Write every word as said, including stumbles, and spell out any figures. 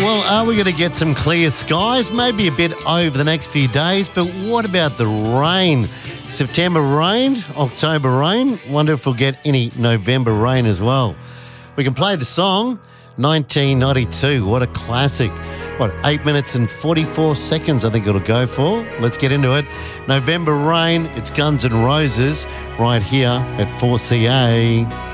Well, are we going to get some clear skies? Maybe a bit over the next few days, but what about the rain? September rain, October rain. Wonder if we'll get any November rain as well. We can play the song, nineteen ninety-two. What a classic. What, eight minutes and forty-four seconds I think it'll go for. Let's get into it. November rain, it's Guns N' Roses right here at four C A.